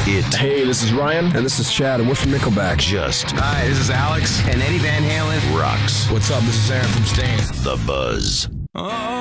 it. Hey, this is Ryan. And this is Chad, and we're from Nickelback. Just Hi, this is Alex. and Eddie Van Halen rocks. What's up? This is Aaron from Stain. The Buzz. Oh.